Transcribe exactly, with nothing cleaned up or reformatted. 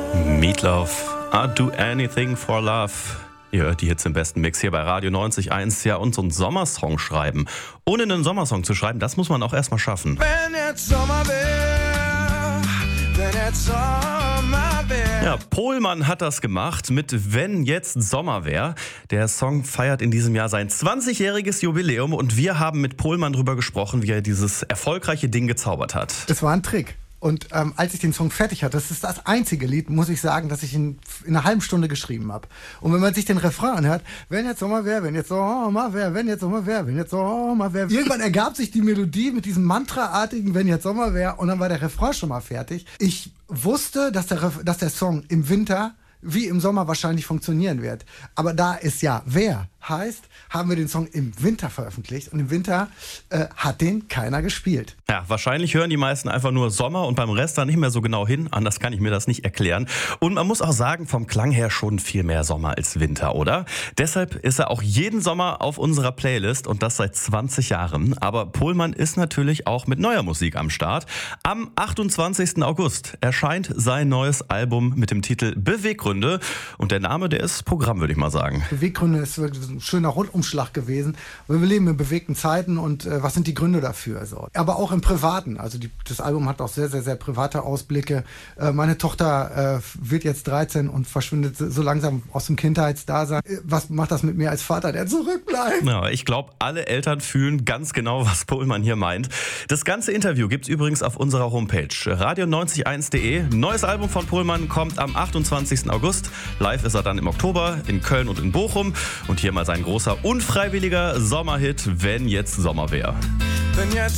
Meatloaf, I'd do anything for love. Ihr hört die Hits im besten Mix hier bei Radio neunzig Komma eins. Ja, und so einen Sommersong schreiben. Ohne einen Sommersong zu schreiben, das muss man auch erstmal schaffen. Wenn jetzt Sommer wär, wenn jetzt Sommer wär. Ja, Pohlmann hat das gemacht mit Wenn jetzt Sommer wär. Der Song feiert in diesem Jahr sein zwanzigjähriges Jubiläum und wir haben mit Pohlmann drüber gesprochen, wie er dieses erfolgreiche Ding gezaubert hat. Das war ein Trick. Und ähm, als ich den Song fertig hatte, das ist das einzige Lied, muss ich sagen, dass ich in, in einer halben Stunde geschrieben habe. Und wenn man sich den Refrain anhört, wenn jetzt Sommer wär, wenn jetzt Sommer wär, wenn jetzt Sommer wär, wenn jetzt Sommer wär. Irgendwann ergab sich die Melodie mit diesem Mantraartigen, wenn jetzt Sommer wär, und dann war der Refrain schon mal fertig. Ich wusste, dass der, Ref- dass der Song im Winter wie im Sommer wahrscheinlich funktionieren wird. Aber da es ja wer heißt, haben wir den Song im Winter veröffentlicht. Und im Winter äh, hat den keiner gespielt. Ja, wahrscheinlich hören die meisten einfach nur Sommer und beim Rest dann nicht mehr so genau hin. Anders kann ich mir das nicht erklären. Und man muss auch sagen, vom Klang her schon viel mehr Sommer als Winter, oder? Deshalb ist er auch jeden Sommer auf unserer Playlist und das seit zwanzig Jahren. Aber Pohlmann ist natürlich auch mit neuer Musik am Start. Am achtundzwanzigsten August erscheint sein neues Album mit dem Titel Beweggründe. Und der Name, der ist Programm, würde ich mal sagen. Beweggründe ist wirklich ein schöner Rundumschlag gewesen. Wir leben in bewegten Zeiten und äh, was sind die Gründe dafür? So. Aber auch im Privaten. Also die, das Album hat auch sehr, sehr, sehr private Ausblicke. Äh, meine Tochter äh, wird jetzt dreizehn und verschwindet so langsam aus dem Kindheitsdasein. Äh, was macht das mit mir als Vater, der zurückbleibt? Ja, ich glaube, alle Eltern fühlen ganz genau, was Pohlmann hier meint. Das ganze Interview gibt's übrigens auf unserer Homepage radio neunzig Komma eins punkt de. Neues Album von Pohlmann kommt am achtundzwanzigsten August. Live ist er dann im Oktober in Köln und in Bochum. Und hier mal sein großer unfreiwilliger Sommerhit, Wenn jetzt Sommer wär. Wenn jetzt